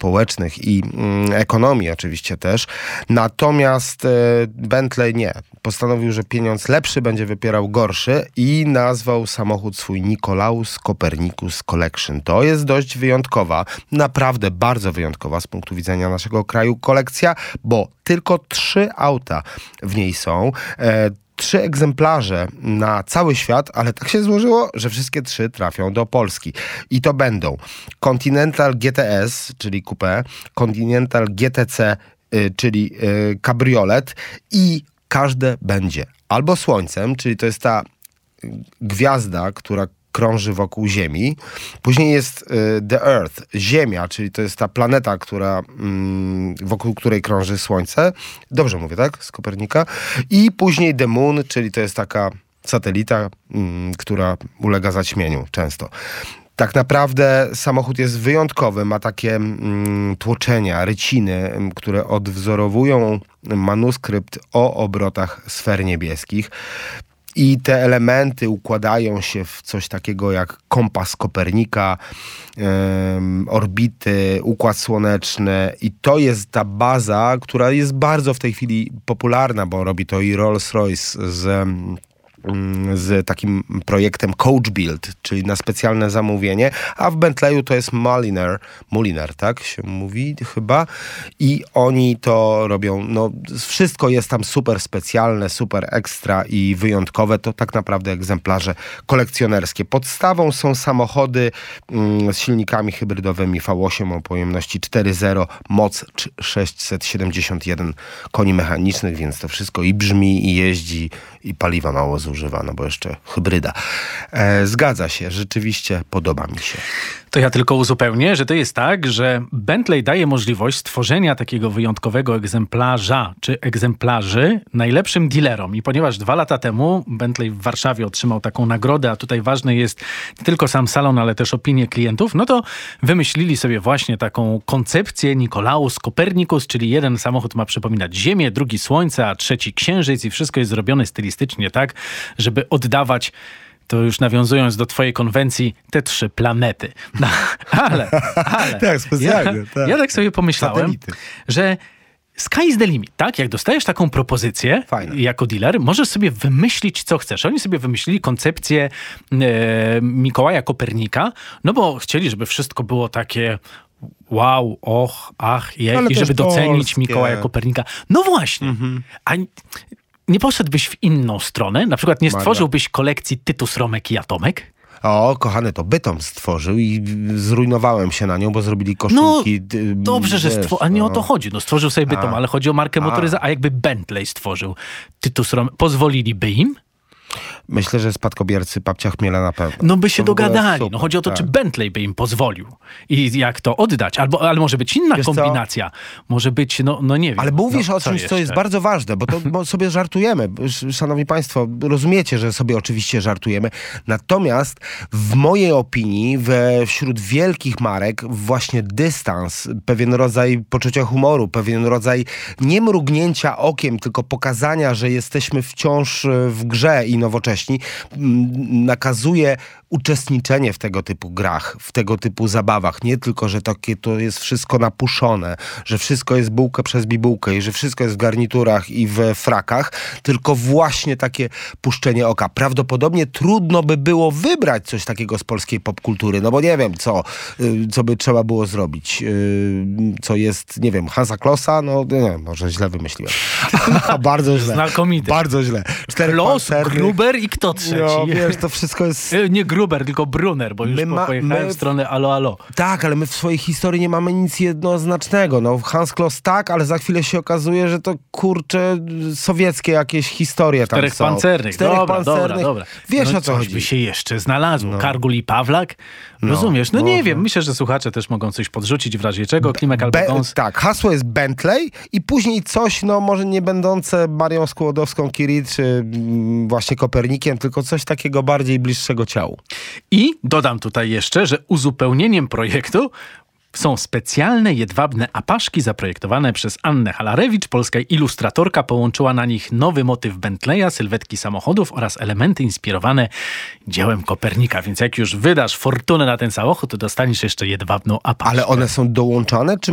społecznych i ekonomii oczywiście też. Natomiast Bentley nie. Postanowił, że pieniądz lepszy będzie wypierał gorszy i nazwał samochód swój Nicolaus Copernicus Collection. To jest dość wyjątkowa, naprawdę bardzo wyjątkowa z punktu widzenia naszego kraju kolekcja, bo tylko 3 auta w niej są. 3 egzemplarze na cały świat, ale tak się złożyło, że wszystkie 3 trafią do Polski. I to będą Continental GTS, czyli coupé, Continental GTC, czyli kabriolet i każde będzie albo Słońcem, czyli to jest ta gwiazda, która krąży wokół Ziemi. Później jest The Earth, Ziemia, czyli to jest ta planeta, wokół której krąży Słońce. Dobrze mówię, tak? Z Kopernika. I później The Moon, czyli to jest taka satelita, która ulega zaćmieniu często. Tak naprawdę samochód jest wyjątkowy, ma takie tłoczenia, ryciny, które odwzorowują manuskrypt o obrotach sfer niebieskich. I te elementy układają się w coś takiego jak kompas Kopernika, orbity, układ słoneczny i to jest ta baza, która jest bardzo w tej chwili popularna, bo robi to i Rolls-Royce z takim projektem Coach Build, czyli na specjalne zamówienie, a w Bentleyu to jest Mulliner, tak się mówi chyba, i oni to robią, no wszystko jest tam super specjalne, super ekstra i wyjątkowe, to tak naprawdę egzemplarze kolekcjonerskie. Podstawą są samochody z silnikami hybrydowymi V8 o pojemności 4.0, moc 671 koni mechanicznych, więc to wszystko i brzmi, i jeździ, i paliwa mało zużywa, no bo jeszcze hybryda. Zgadza się, rzeczywiście podoba mi się. To ja tylko uzupełnię, że to jest tak, że Bentley daje możliwość stworzenia takiego wyjątkowego egzemplarza czy egzemplarzy najlepszym dealerom. I ponieważ 2 lata temu Bentley w Warszawie otrzymał taką nagrodę, a tutaj ważny jest nie tylko sam salon, ale też opinie klientów, no to wymyślili sobie właśnie taką koncepcję Nicolaus Copernicus, czyli jeden samochód ma przypominać Ziemię, drugi Słońce, a trzeci Księżyc i wszystko jest zrobione stylistycznie tak, żeby oddawać, to już nawiązując do twojej konwencji, te 3 planety. No, ale tak, specjalnie. Ja tak sobie pomyślałem, Satelity. Że sky is the limit, tak? Jak dostajesz taką propozycję jako dealer, możesz sobie wymyślić, co chcesz. Oni sobie wymyślili koncepcję Mikołaja Kopernika, no bo chcieli, żeby wszystko było takie wow, och, ach, i żeby docenić Mikołaja Kopernika. No właśnie. A nie poszedłbyś w inną stronę? Na przykład nie stworzyłbyś kolekcji Tytus, Romek i Atomek? O, kochany, to Bytom stworzył i zrujnowałem się na nią, bo zrobili koszulki. No, dobrze, że a nie o to chodzi. No, stworzył sobie Bytom, ale chodzi o markę motoryzacji. A jakby Bentley stworzył Tytus, Romek, pozwoliliby im? Myślę, że spadkobiercy Babcia Chmiela na pewno. No by się dogadali. No chodzi o to, czy Bentley by im pozwolił. I jak to oddać. Ale może być inna kombinacja. Może być, no nie wiem. Ale mówisz o czymś, co jest bardzo ważne, bo sobie żartujemy. Szanowni Państwo, rozumiecie, że sobie oczywiście żartujemy. Natomiast w mojej opinii wśród wielkich marek właśnie dystans, pewien rodzaj poczucia humoru, pewien rodzaj nie mrugnięcia okiem, tylko pokazania, że jesteśmy wciąż w grze i nowocześni, nakazuje uczestniczenie w tego typu grach, w tego typu zabawach. Nie tylko, że to jest wszystko napuszone, że wszystko jest bułkę przez bibułkę i że wszystko jest w garniturach i w frakach, tylko właśnie takie puszczenie oka. Prawdopodobnie trudno by było wybrać coś takiego z polskiej popkultury, no bo nie wiem, co by trzeba było zrobić. Co jest, nie wiem, Hansa Klossa? No nie, może źle wymyśliłem. Bardzo źle. Znakomity. Bardzo źle. Kloss, Gruber i kto trzeci? No wiesz, to wszystko jest... Nie Gruber, tylko Brunner, bo już pojechałem w stronę alo. Tak, ale my w swojej historii nie mamy nic jednoznacznego. No, Hans Kloss tak, ale za chwilę się okazuje, że to kurczę sowieckie jakieś historie tam Czterech są. pancernych. Dobra. Wiesz, o co chodzi. by się jeszcze znalazło. Kargul i Pawlak? Rozumiesz? No nie wiem. Myślę, że słuchacze też mogą coś podrzucić w razie czego. Klimek albo Gons. Tak, hasło jest Bentley i później coś, no może nie będące Marią Skłodowską-Curie czy właśnie Kopernikiem, tylko coś takiego bardziej bliższego ciału. I dodam tutaj jeszcze, że uzupełnieniem projektu są specjalne jedwabne apaszki zaprojektowane przez Annę Halarewicz. Polska ilustratorka połączyła na nich nowy motyw Bentleya, sylwetki samochodów oraz elementy inspirowane dziełem Kopernika. Więc jak już wydasz fortunę na ten samochód, to dostaniesz jeszcze jedwabną apaszkę. Ale one są dołączane, czy